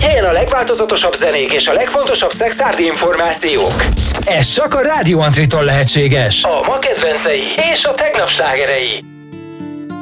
helyen a legváltozatosabb zenék és a legfontosabb szexárdi információk. Ez csak a Rádió Antritól lehetséges. A ma kedvencei és a tegnap slágerei.